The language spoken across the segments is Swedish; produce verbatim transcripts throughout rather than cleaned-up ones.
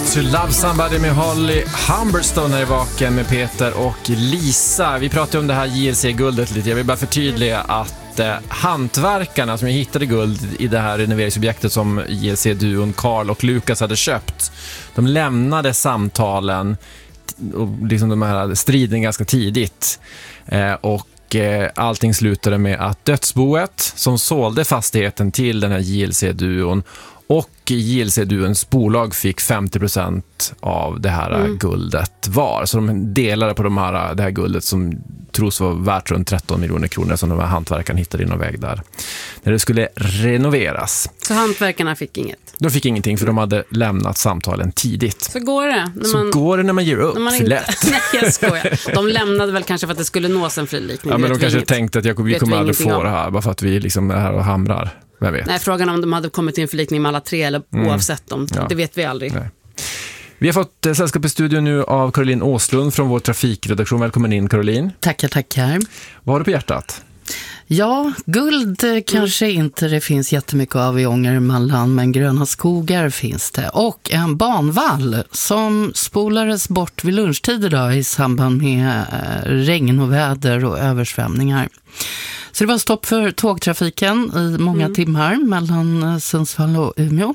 To Love Somebody med Holly Humberstone här i Vaken med Peter och Lisa. Vi pratade om det här J L C-guldet lite. Jag vill bara förtydliga att eh, hantverkarna som hittade guld i det här renoveringsobjektet som J L C-duon Carl och Lukas hade köpt, de lämnade samtalen och liksom de här striden ganska tidigt. Eh, och eh, allting slutade med att dödsboet som sålde fastigheten till den här J L C-duon och J L C-duons bolag fick femtio procent av det här mm. guldet var. Så de delade på de här, det här guldet som tros vara värt runt tretton miljoner kronor som de här hantverkarna hittade i någon väg där. När det skulle renoveras. Så hantverkarna fick inget? De fick ingenting för de hade lämnat samtalen tidigt. Så går det. När Så man, går det när man ger upp. När man inte, lätt. Nej, jag skojar. De lämnade väl kanske för att det skulle nås en frilikning. Ja, men de kanske inget. tänkte att jag, vi kommer aldrig få det här bara för att vi liksom är här och hamrar. Jag vet. Nej, frågan om de hade kommit till en förlikning med alla tre eller mm. oavsett dem, ja. Det vet vi aldrig. Nej. Vi har fått eh, sällskap i studion nu av Caroline Åslund från vår trafikredaktion. Välkommen in, Caroline. Tackar, tackar. Vad har du på hjärtat? Ja, guld mm. kanske inte det finns jättemycket av i Ångermanland, men gröna skogar finns det. Och en banvall som spolades bort vid lunchtid idag i samband med regn och väder och översvämningar. Så det var stopp för tågtrafiken i många mm. timmar mellan Sundsvall och Umeå.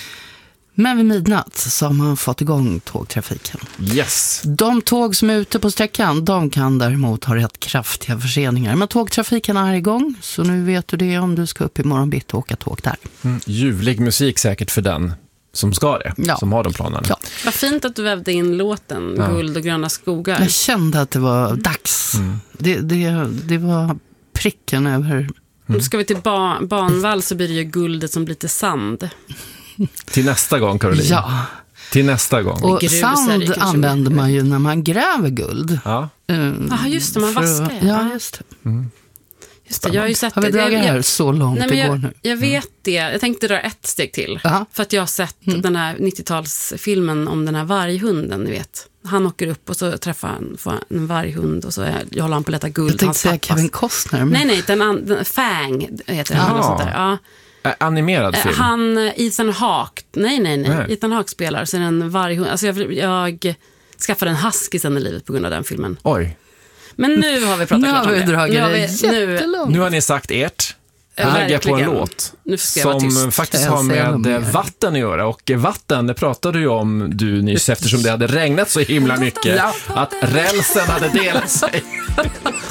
Men vid midnatt så har man fått igång tågtrafiken. Yes. De tåg som är ute på sträckan, de kan däremot ha rätt kraftiga förseningar. Men tågtrafiken är igång, så nu vet du det om du ska upp i morgon bitti och åka tåg där. Mm. Ljuvlig musik säkert för den som ska det, ja. Som har de planerna. Ja. Vad fint att du vävde in låten ja. Guld och gröna skogar. Jag kände att det var dags. Mm. Det, det, det var pricken över... Mm. Nu ska vi till ba- banvall så blir det ju guldet som blir till sand. Till nästa gång, Caroline. Ja. Till nästa gång. Och sand använder man ju när man gräver guld. Ja. Mm, ja, just det, man vaskar. Ja, just det. Mm. Just det, jag har ju sett har vi dragit här så långt nej, det jag, går nu? Jag vet det. Jag tänkte dra ett steg till. Aha. För att jag har sett mm. den här nittiotalsfilmen om den här varghunden, ni vet. Han åker upp och så träffar han en varghund och så är, håller han på att leta guld. Jag tänkte säga Kevin Costner. Men... Nej, nej, den, an, den Fang heter den. Och sånt där. Ja. Ä- animerad film? Han, Ethan Hawke. Nej, nej, nej. nej. Ethan Hawke spelar. Så en varghund. Alltså jag, jag skaffade en husky sen i livet på grund av den filmen. Oj. Men nu har vi pratat klart om det. Nu har vi dragit nu, nu har ni sagt ert. Ja, lägga på en låt som faktiskt har med vatten att göra. Och vatten, det pratade ju om du nyss eftersom det hade regnat så himla mycket att rälsen hade delat sig.